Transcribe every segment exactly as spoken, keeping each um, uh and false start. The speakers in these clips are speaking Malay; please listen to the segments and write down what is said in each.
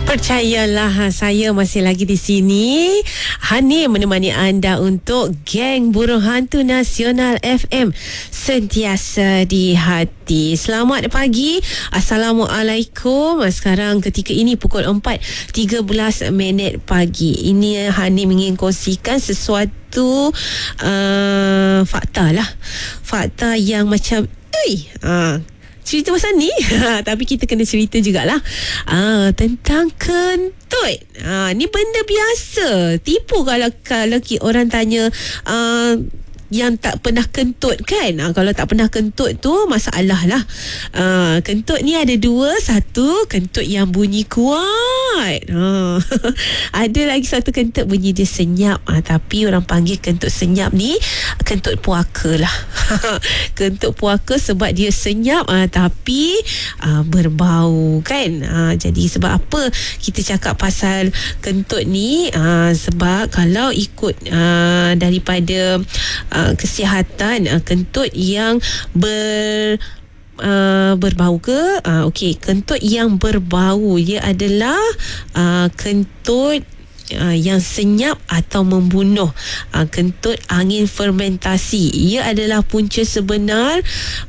Percayalah, saya masih lagi di sini. Hani menemani anda untuk Geng Burung Hantu Nasional F M, sentiasa di hati. Selamat pagi, Assalamualaikum. Sekarang ketika ini pukul empat tiga belas minit pagi. Ini Hani ingin kongsikan sesuatu uh, fakta lah. Fakta yang macam Ui, uh, cerita pasal ni tapi kita kena cerita jugalah ah, tentang kentut. ah, Ni benda biasa. Tipu kalau kalau orang tanya ah, yang tak pernah kentut kan. ha, Kalau tak pernah kentut tu masalah lah. ha, Kentut ni ada dua. Satu, kentut yang bunyi kuat. ha. Ada lagi satu kentut bunyi dia senyap. ha, Tapi orang panggil kentut senyap ni kentut puaka lah. Kentut puaka sebab dia senyap ha, tapi ha, berbau kan. ha, Jadi sebab apa kita cakap pasal kentut ni? ha, Sebab kalau ikut ha, daripada Uh, kesihatan, uh, kentut yang ber uh, berbau ke? Uh, Okey, kentut yang berbau dia adalah uh, kentut Uh, yang senyap atau membunuh. uh, Kentut angin fermentasi. Ia adalah punca sebenar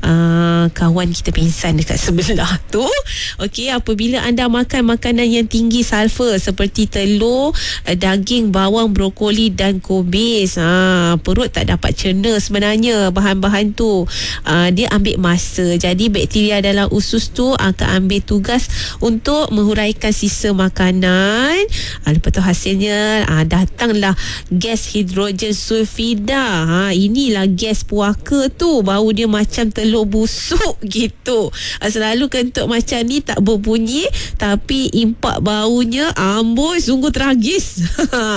uh, kawan kita pingsan dekat sebelah tu. Okey, apabila anda makan makanan yang tinggi sulfur seperti telur, uh, daging, bawang, brokoli dan kubis, uh, perut tak dapat cerna sebenarnya bahan-bahan tu. uh, Dia ambil masa. Jadi bakteria dalam usus tu akan ambil tugas untuk menghuraikan sisa makanan. uh, Lepas tu hasil Hasilnya, ah, datanglah gas hidrogen sulfida. ha, Inilah gas puaka tu. Bau dia macam telur busuk gitu. ah, Selalu kentut macam ni tak berbunyi, tapi impak baunya amboi sungguh tragis.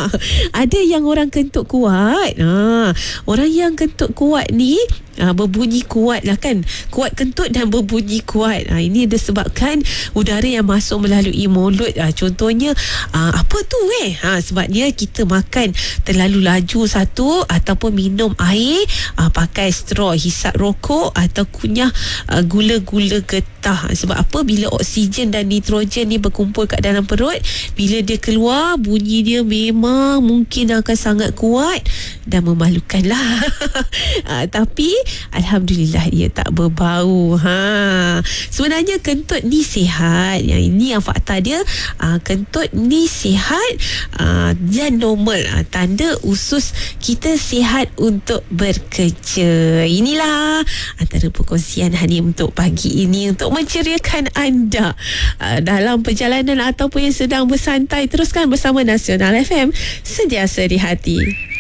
Ada yang orang kentut kuat. ha, Orang yang kentut kuat ni Ha, berbunyi kuat lah kan. Kuat kentut dan berbunyi kuat. ha, Ini disebabkan udara yang masuk melalui mulut. ha, Contohnya ha, apa tu eh ha, Sebabnya kita makan terlalu laju satu, ataupun minum air, ha, pakai straw, hisap rokok, atau kunyah ha, gula-gula getah. Sebab apa? Bila oksigen dan nitrogen ni berkumpul kat dalam perut, bila dia keluar, bunyi dia memang mungkin akan sangat kuat dan memalukan lah. ha, Tapi alhamdulillah dia tak berbau. ha. Sebenarnya kentut ni sihat. Yang ini yang fakta dia. ha, Kentut ni sihat ha, dan normal. ha, Tanda usus kita sihat untuk bekerja. Inilah antara perkongsian Hani untuk pagi ini, untuk menceriakan anda ha, dalam perjalanan ataupun yang sedang bersantai. Teruskan bersama Nasional F M, sentiasa di hati.